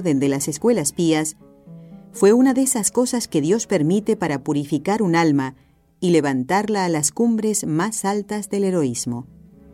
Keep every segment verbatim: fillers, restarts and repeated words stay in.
orden de las escuelas pías fue una de esas cosas que Dios permite para purificar un alma y levantarla a las cumbres más altas del heroísmo.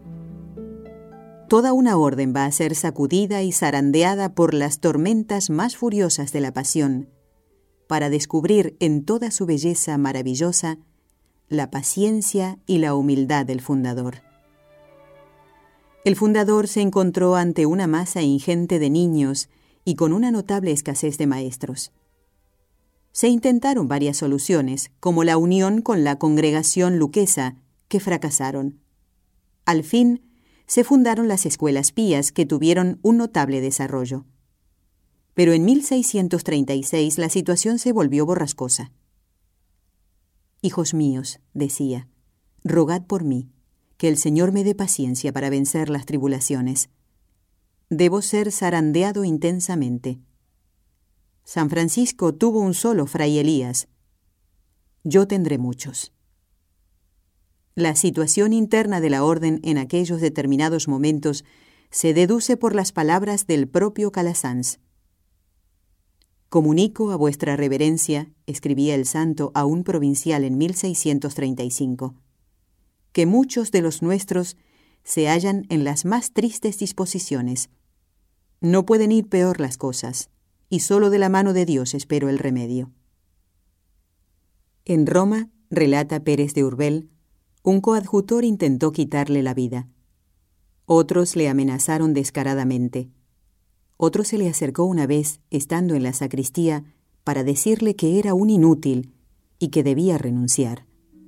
Toda una orden va a ser sacudida y zarandeada por las tormentas más furiosas de la pasión, para descubrir en toda su belleza maravillosa la paciencia y la humildad del fundador. El fundador se encontró ante una masa ingente de niños y con una notable escasez de maestros. Se intentaron varias soluciones, como la unión con la congregación luquesa, que fracasaron. Al fin, se fundaron las escuelas pías, que tuvieron un notable desarrollo. Pero en mil seiscientos treinta y seis la situación se volvió borrascosa. «Hijos míos», decía, «rogad por mí, que el Señor me dé paciencia para vencer las tribulaciones. Debo ser zarandeado intensamente». San Francisco tuvo un solo fray Elías. Yo tendré muchos. La situación interna de la orden en aquellos determinados momentos se deduce por las palabras del propio Calasanz. «Comunico a vuestra reverencia», escribía el santo a un provincial en mil seiscientos treinta y cinco, «que muchos de los nuestros se hallan en las más tristes disposiciones. No pueden ir peor las cosas, y solo de la mano de Dios espero el remedio». En Roma, relata Pérez de Urbel, un coadjutor intentó quitarle la vida. Otros le amenazaron descaradamente. Otro se le acercó una vez, estando en la sacristía, para decirle que era un inútil y que debía renunciar.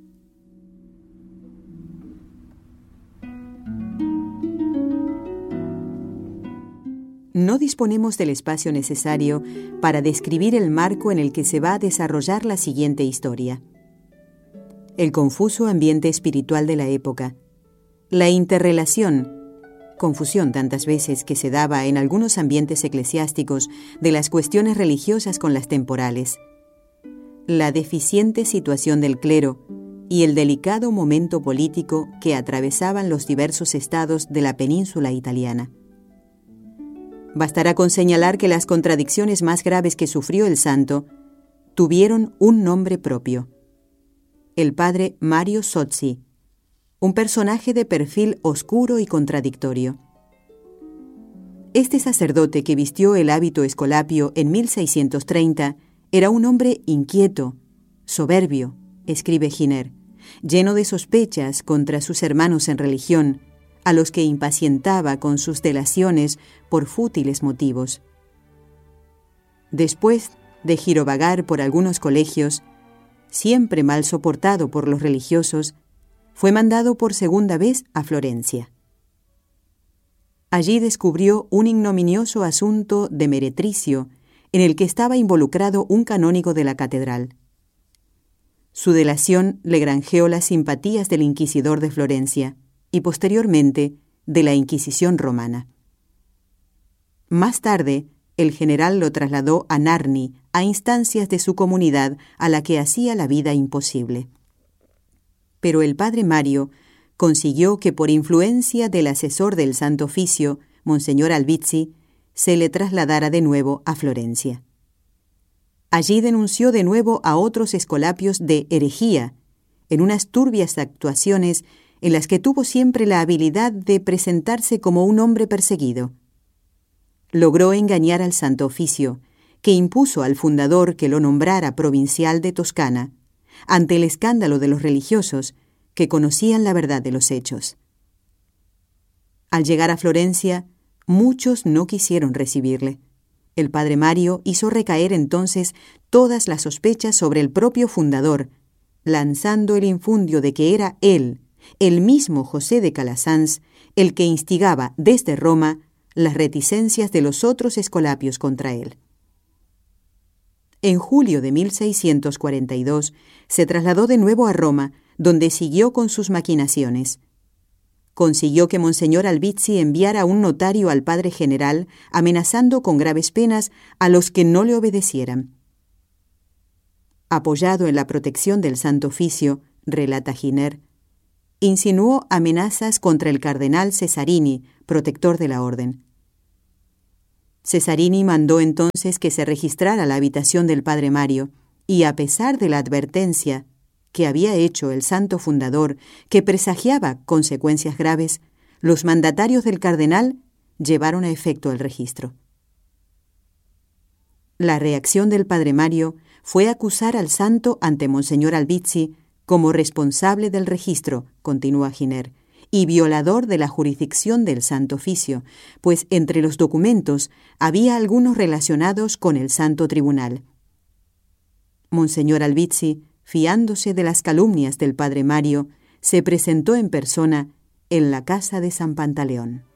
No disponemos del espacio necesario para describir el marco en el que se va a desarrollar la siguiente historia. El confuso ambiente espiritual de la época, la interrelación, confusión tantas veces que se daba en algunos ambientes eclesiásticos de las cuestiones religiosas con las temporales, la deficiente situación del clero y el delicado momento político que atravesaban los diversos estados de la península italiana. Bastará con señalar que las contradicciones más graves que sufrió el santo tuvieron un nombre propio: el padre Mario Sozzi, un personaje de perfil oscuro y contradictorio. Este sacerdote que vistió el hábito escolapio en mil seiscientos treinta era un hombre inquieto, soberbio, escribe Giner, lleno de sospechas contra sus hermanos en religión, a los que impacientaba con sus delaciones por fútiles motivos. Después de girovagar por algunos colegios, siempre mal soportado por los religiosos, fue mandado por segunda vez a Florencia. Allí descubrió un ignominioso asunto de meretricio en el que estaba involucrado un canónigo de la catedral. Su delación le granjeó las simpatías del inquisidor de Florencia y posteriormente de la Inquisición romana. Más tarde, el general lo trasladó a Narni a instancias de su comunidad a la que hacía la vida imposible. Pero el padre Mario consiguió que por influencia del asesor del Santo Oficio, Monseñor Albizzi, se le trasladara de nuevo a Florencia. Allí denunció de nuevo a otros escolapios de herejía, en unas turbias actuaciones en las que tuvo siempre la habilidad de presentarse como un hombre perseguido. Logró engañar al Santo Oficio, que impuso al fundador que lo nombrara provincial de Toscana, ante el escándalo de los religiosos que conocían la verdad de los hechos. Al llegar a Florencia, muchos no quisieron recibirle. El padre Mario hizo recaer entonces todas las sospechas sobre el propio fundador, lanzando el infundio de que era él, el mismo José de Calasanz, el que instigaba desde Roma las reticencias de los otros escolapios contra él. En julio de mil seiscientos cuarenta y dos se trasladó de nuevo a Roma, donde siguió con sus maquinaciones. Consiguió que Monseñor Albizzi enviara un notario al padre general, amenazando con graves penas a los que no le obedecieran. Apoyado en la protección del Santo Oficio, relata Giner, insinuó amenazas contra el cardenal Cesarini, protector de la orden. Cesarini mandó entonces que se registrara la habitación del padre Mario, y a pesar de la advertencia que había hecho el santo fundador, que presagiaba consecuencias graves, los mandatarios del cardenal llevaron a efecto el registro. La reacción del padre Mario fue acusar al santo ante Monseñor Albizzi como responsable del registro, continúa Giner, y violador de la jurisdicción del Santo Oficio, pues entre los documentos había algunos relacionados con el Santo Tribunal. Monseñor Albizzi, fiándose de las calumnias del padre Mario, se presentó en persona en la casa de San Pantaleón.